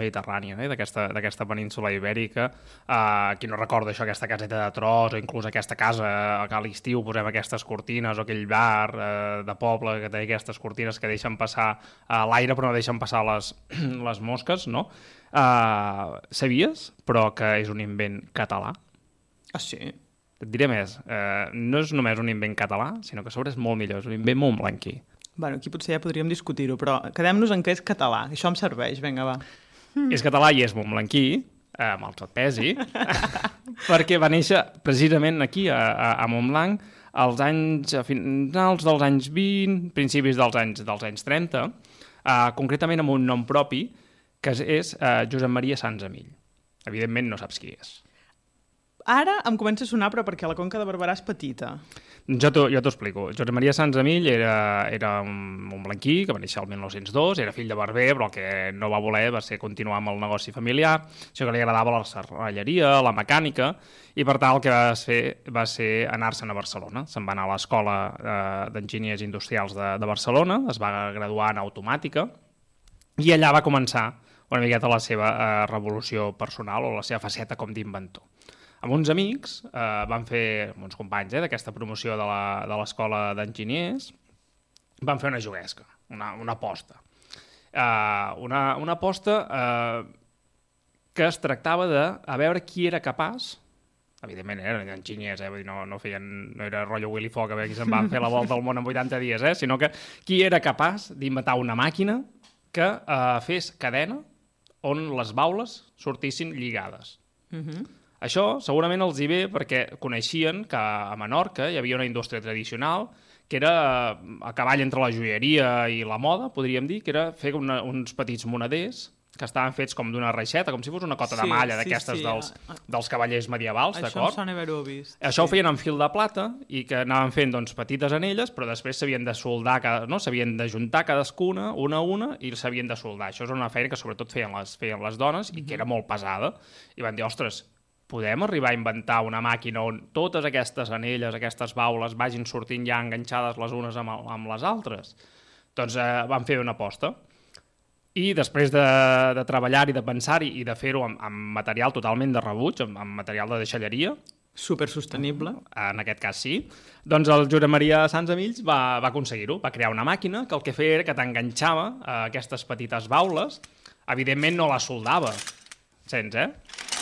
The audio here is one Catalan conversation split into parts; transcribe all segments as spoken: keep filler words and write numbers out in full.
mediterrània, eh? d'aquesta península ibèrica. Uh, qui no recorda això, aquesta caseta de tros, o inclús aquesta casa que a l'estiu posem aquestes cortines, o aquell bar uh, de poble que té aquestes cortines que deixen passar uh, l'aire però no deixen passar les, les mosques, no? Uh, sabies, però, que és un invent català? Ah, sí? Et diré més, uh, no és només un invent català, sinó que a sobre és molt millor, és un invent montblanquí. Bueno, aquí potser ja podríem discutir-ho, però quedem-nos en què és català. Això em serveix, vinga, va. Mm. És català i és montblanquí, eh, amb el tot pesi, perquè va néixer precisament aquí, a, a, a Montblanc, als anys, a finals dels anys vint, principis dels anys, dels anys trenta, eh, concretament amb un nom propi, que és eh, Josep Maria Sans Amill. Evidentment no saps qui és. Ara em comença a sonar, però perquè la Conca de Barberà és petita. Jo t'ho explico. Josep Maria Sans Amill era, era un montblanquí que va néixer el mil nou-cents dos, era fill de barber, però el que no va voler va ser continuar amb el negoci familiar, això que li agradava la serralleria, la mecànica, i per tant el que va fer va ser anar-se'n a Barcelona. Se'n va anar a l'Escola eh, d'Enginyers Industrials de, de Barcelona, es va graduar en automàtica, i allà va començar una miqueta la seva eh, revolució personal o la seva faceta com d'inventor. Amb uns amics, eh, van fer, amb uns companys eh, d'aquesta promoció de l'Escola d'Enginyers, van fer una juguesca, una, una aposta. Eh, una, una aposta eh, que es tractava de a veure qui era capaç, evidentment eren enginyers, eh, vull dir, no, no, feien, no era rotllo Willy Fogg, a veure qui se'n van fer la volta al món en vuitanta dies, eh, sinó que qui era capaç d'inventar una màquina que eh, fes cadena on les baules sortissin lligades. Mhm. Això segurament els hi ve perquè coneixien que a Menorca hi havia una indústria tradicional que era a cavall entre la joieria i la moda, podríem dir, que era fer una, uns petits moneders que estaven fets com d'una reixeta, com si fos una cota sí, de malla sí, d'aquestes sí. dels, dels cavallers medievals, Això d'acord? em sona haver-ho vist. Això sí. ho feien amb fil de plata i que anaven fent doncs, petites anelles, però després s'havien de soldar, cada, no? S'havien d'ajuntar cadascuna, una a una, i s'havien de soldar. Això és una feina que sobretot feien les, feien les dones i que era molt pesada. I van dir, ostres, podem arribar a inventar una màquina on totes aquestes anelles, aquestes baules, vagin sortint ja enganxades les unes amb, amb les altres? Doncs eh, van fer una aposta. I després de, de treballar-hi, de pensar-hi i de fer-ho amb, amb material totalment de rebuig, amb, amb material de deixalleria, supersostenible, en aquest cas sí, doncs el Josep Maria Sans Amill va, va aconseguir-ho, va crear una màquina que el que feia era que t'enganxava a aquestes petites baules, evidentment no la soldava, sents, eh?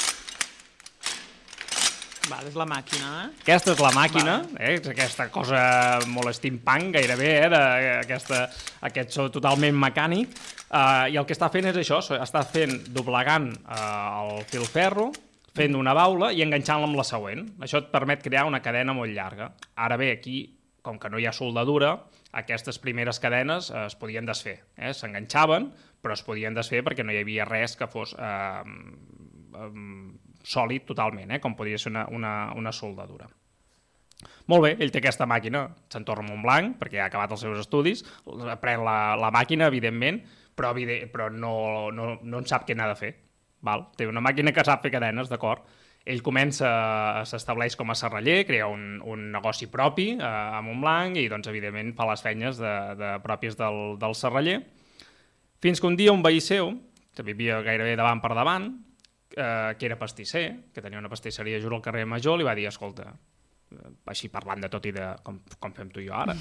Val, és la màquina, eh? Aquesta és la màquina, eh? És aquesta cosa molt steampunk gairebé, eh? De, aquesta, aquest so totalment mecànic, uh, i el que està fent és això, està fent, doblegant uh, el filferro, fent una baula i enganxant-la amb la següent. Això et permet crear una cadena molt llarga. Ara bé, aquí, com que no hi ha soldadura, aquestes primeres cadenes eh, es podien desfer. Eh? S'enganxaven, però es podien desfer perquè no hi havia res que fos eh, eh, sòlid totalment, eh? Com podria ser una, una, una soldadura. Molt bé, ell té aquesta màquina, se'n torna a Montblanc, perquè ha acabat els seus estudis, pren la, la màquina, evidentment, però, però no, no, no en sap què n'ha de fer. Val? Té una màquina que sap fer cadenes, d'acord? Ell comença, s'estableix com a serraller, crea un, un negoci propi eh, a Montblanc i, doncs, evidentment, fa les feines de, de pròpies del, del serraller, fins que un dia un veí seu, que vivia gairebé davant per davant, eh, que era pastisser, que tenia una pastisseria just al carrer Major, li va dir, escolta, així parlant de tot i de com, com fem tu i jo ara,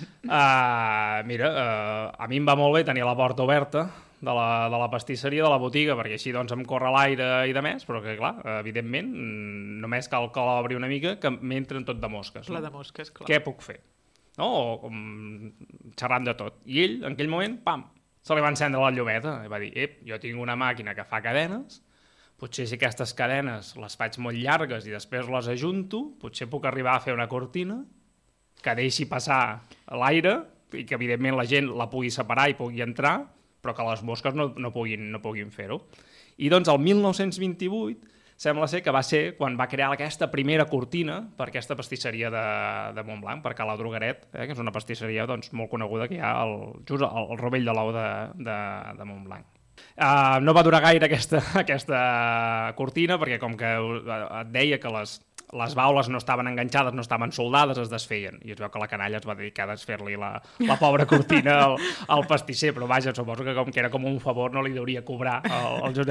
uh, mira, uh, a mi em va molt bé tenir la porta oberta de la, de la pastisseria, de la botiga, perquè així doncs em corre l'aire i de més, però que clar, evidentment, només cal que l'obri una mica que m'entren tot de mosques. Clar, no? de mosques, clar. Què puc fer? No? O com xerrant de tot. I ell, en aquell moment, pam, se li va encendre la llumeta i va dir, ep, jo tinc una màquina que fa cadenes, potser si aquestes cadenes les faig molt llargues i després les ajunto, potser puc arribar a fer una cortina que deixi passar l'aire i que evidentment la gent la pugui separar i pugui entrar, però que les mosques no, no puguin, no puguin fer-ho. I doncs el mil nou-cents vint-i-vuit sembla ser que va ser quan va crear aquesta primera cortina per aquesta pastisseria de, de Montblanc, per Cala Drogueret, eh, que és una pastisseria doncs, molt coneguda que hi ha al, just al, al Rovell de l'Ou de, de, de Montblanc. Uh, no va durar gaire aquesta, aquesta cortina perquè com que et deia que les, les baules no estaven enganxades, no estaven soldades, es desfeien. I es veu que la canalla es va dedicar a desfer-li la, la pobra cortina al, al pastisser, però vaja, suposo que com que era com un favor no li hauria cobrar al, al Josep